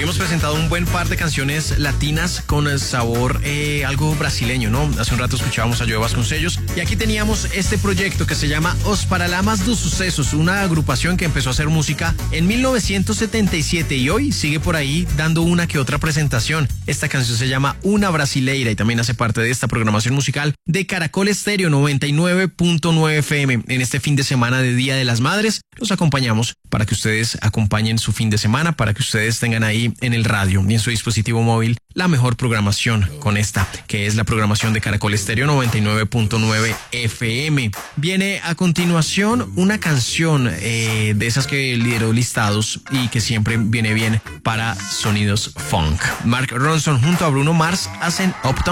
Hoy hemos presentado un buen par de canciones latinas con sabor algo brasileño, ¿no? Hace un rato escuchábamos a Joe Vasconcellos y aquí teníamos este proyecto que se llama Os Paralamas dos Sucesos, una agrupación que empezó a hacer música en 1977 y hoy sigue por ahí dando una que otra presentación. Esta canción se llama Una Brasileira y también hace parte de esta programación musical de Caracol Estéreo 99.9 FM. En este fin de semana de Día de las Madres los acompañamos para que ustedes acompañen su fin de semana, para que ustedes tengan ahí en el radio y en su dispositivo móvil la mejor programación con esta, que es la programación de Caracol Estéreo 99.9 FM. Viene a continuación una canción de esas que lideró listados y que siempre viene bien para sonidos funk. Mark Ronson junto a Bruno Mars hacen Uptown